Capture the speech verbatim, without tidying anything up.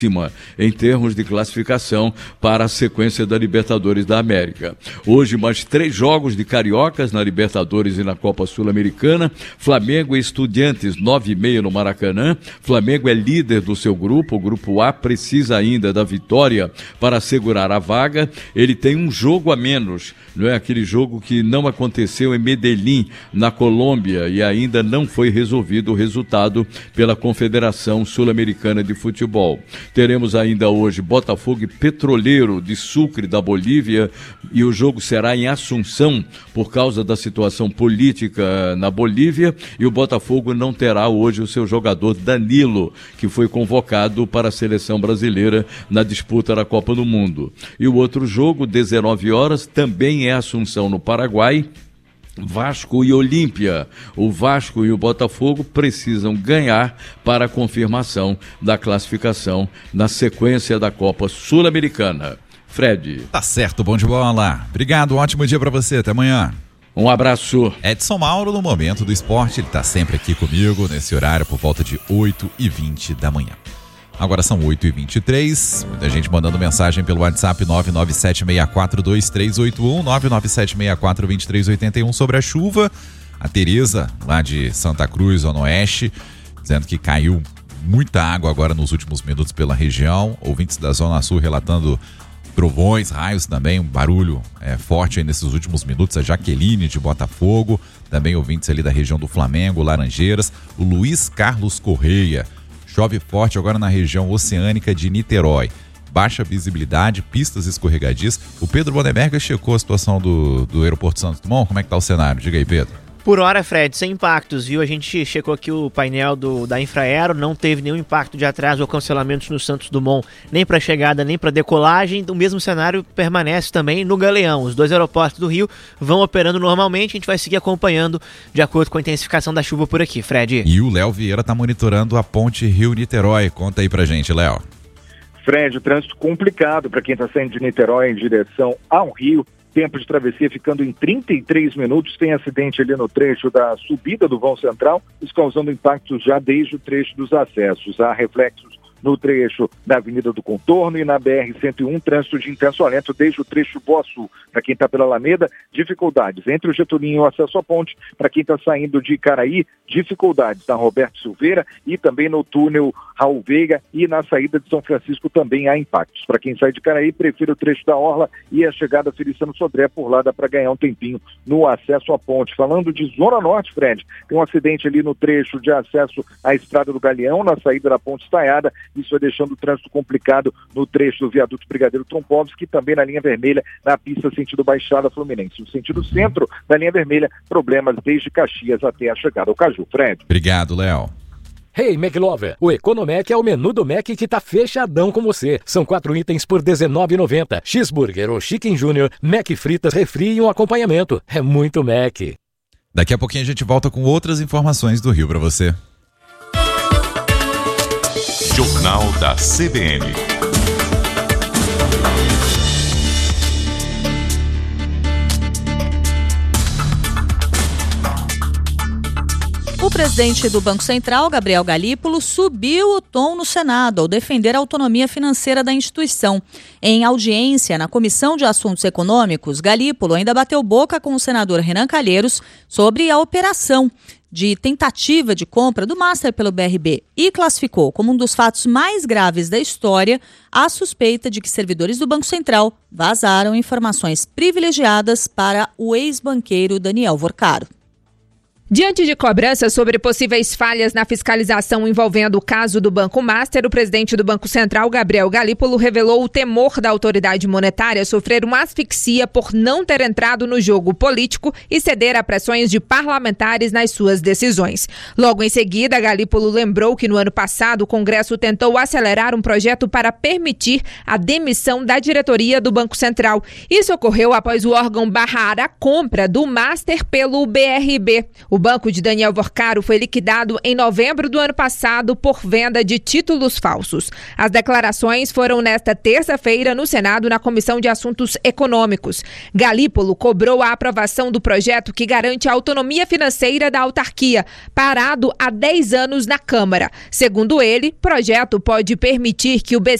em termos de classificação para a sequência da Libertadores da América. Hoje, mais três jogos de cariocas na Libertadores e na Copa Sul-Americana. Flamengo e Estudiantes, nove e meia no Maracanã. Flamengo é líder do seu grupo. O grupo A precisa ainda da vitória para assegurar a vaga. Ele tem um jogo a menos, não é? Aquele jogo que não aconteceu em Medellín, na Colômbia, e ainda não foi resolvido o resultado pela Confederação Sul-Americana de Futebol. Teremos ainda hoje Botafogo e Petroleiro de Sucre, da Bolívia, e o jogo será em Assunção por causa da situação política na Bolívia, e o Botafogo não terá hoje o seu jogador Danilo, que foi convocado para a seleção brasileira na disputa da Copa do Mundo. E o outro jogo, dezenove horas, também é Assunção, no Paraguai. Vasco e Olímpia. O Vasco e o Botafogo precisam ganhar para a confirmação da classificação na sequência da Copa Sul-Americana. Fred. Tá certo, bom de bola. Obrigado, um ótimo dia para você, até amanhã. Um abraço. Edson Mauro, no Momento do Esporte, ele tá sempre aqui comigo nesse horário por volta de oito e vinte da manhã. Agora são oito e vinte e três, muita gente mandando mensagem pelo WhatsApp nove nove sete seis quatro dois três oito um, nove nove sete seis quatro dois três oito um sobre a chuva. A Tereza, lá de Santa Cruz, Zona Oeste, dizendo que caiu muita água agora nos últimos minutos pela região. Ouvintes da Zona Sul relatando trovões, raios também, um barulho é, forte aí nesses últimos minutos. A Jaqueline de Botafogo, também ouvintes ali da região do Flamengo, Laranjeiras. O Luiz Carlos Correia. Chove forte agora na região oceânica de Niterói. Baixa visibilidade, pistas escorregadias. O Pedro Bonemerga checou a situação do, do aeroporto Santos Dumont. Como é que tá o cenário? Diga aí, Pedro. Por hora, Fred, sem impactos, viu? A gente checou aqui o painel do, da Infraero, não teve nenhum impacto de atraso ou cancelamentos no Santos Dumont, nem para chegada, nem para decolagem. O mesmo cenário permanece também no Galeão. Os dois aeroportos do Rio vão operando normalmente, a gente vai seguir acompanhando de acordo com a intensificação da chuva por aqui, Fred. E o Léo Vieira tá monitorando a ponte Rio-Niterói. Conta aí pra gente, Léo. Fred, o trânsito complicado para quem está saindo de Niterói em direção ao Rio. Tempo de travessia ficando em trinta e três minutos. Tem acidente ali no trecho da subida do vão central, isso causando impactos já desde o trecho dos acessos. Há reflexos no trecho da Avenida do Contorno e na B R cento e um, trânsito de intenso alento desde o trecho Boa Sul. Para quem está pela Alameda, dificuldades entre o Getulinho e o acesso à ponte. Para quem está saindo de Icaraí, dificuldades na Roberto Silveira e também no túnel Raul Veiga, e na saída de São Francisco também há impactos. Para quem sai de Icaraí, prefiro o trecho da Orla e a chegada a Feliciano Sodré, por lá dá para ganhar um tempinho no acesso à ponte. Falando de Zona Norte, Fred, tem um acidente ali no trecho de acesso à Estrada do Galeão, na saída da Ponte Estaiada. Isso vai deixando o trânsito complicado no trecho do viaduto Brigadeiro Trompovski, também na linha vermelha, na pista sentido Baixada Fluminense. No sentido centro da linha vermelha, problemas desde Caxias até a chegada ao Caju. Fred. Obrigado, Léo. Hey, McLover, o Economec é o menu do Mac que tá fechadão com você. São quatro itens por dezenove reais e noventa centavos. Cheeseburger ou Chicken Júnior, Mac fritas, refri e um acompanhamento. É muito Mac. Daqui a pouquinho a gente volta com outras informações do Rio para você. Jornal da C B N. O presidente do Banco Central, Gabriel Galípolo, subiu o tom no Senado ao defender a autonomia financeira da instituição. Em audiência na Comissão de Assuntos Econômicos, Galípolo ainda bateu boca com o senador Renan Calheiros sobre a operação de tentativa de compra do Master pelo B R B e classificou como um dos fatos mais graves da história a suspeita de que servidores do Banco Central vazaram informações privilegiadas para o ex-banqueiro Daniel Vorcaro. Diante de cobranças sobre possíveis falhas na fiscalização envolvendo o caso do Banco Master, o presidente do Banco Central, Gabriel Galípolo, revelou o temor da autoridade monetária sofrer uma asfixia por não ter entrado no jogo político e ceder a pressões de parlamentares nas suas decisões. Logo em seguida, Galípolo lembrou que no ano passado o Congresso tentou acelerar um projeto para permitir a demissão da diretoria do Banco Central. Isso ocorreu após o órgão barrar a compra do Master pelo B R B. O banco de Daniel Vorcaro foi liquidado em novembro do ano passado por venda de títulos falsos. As declarações foram nesta terça-feira no Senado, na Comissão de Assuntos Econômicos. Galípolo cobrou a aprovação do projeto que garante a autonomia financeira da autarquia, parado há dez anos na Câmara. Segundo ele, o projeto pode permitir que o B